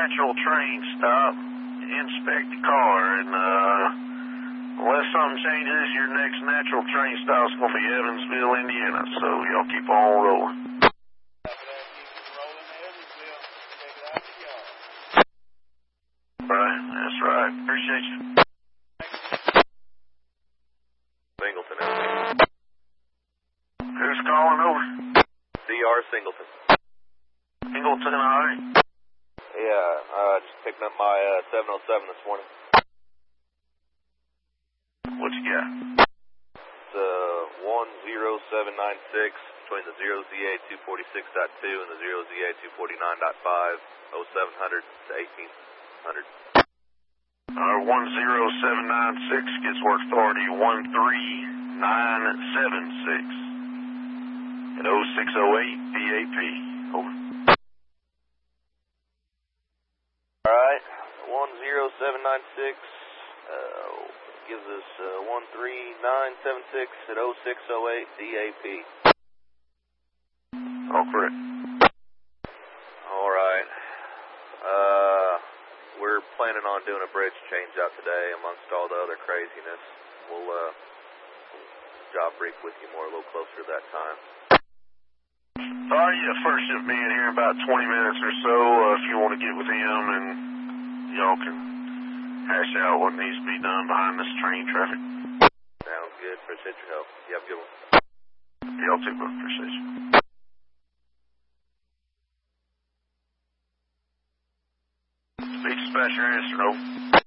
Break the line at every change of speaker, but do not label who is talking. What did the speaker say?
natural train stop, inspect the car, and unless something changes, your next natural train stop's going to be Evansville, Indiana, so y'all keep on rolling. Right, that's right. Appreciate you.
Singleton.
Who's calling over?
DR Singleton.
Singleton, all right.
Yeah, just picking up my 707 this morning.
What you got?
It's 10796 between the 0ZA 246.2 and the 0ZA 249.5, 0700 to 1800.
Our 10796 gets work authority 13976 at 0608 DAP. Over.
Alright, 10796 gives us 13976 at 0608 DAP.
All correct.
Alright. We're planning on doing a bridge change out today amongst all the other craziness. We'll job brief with you more a little closer to that time.
All right, yeah, first shift being here in about 20 minutes or so. If you want to get with him and y'all can hash out what needs to be done behind this train traffic.
Sounds good. Appreciate your help. You have a good one.
Y'all too, bro. Appreciate you. Speak dispatcher, answer, no.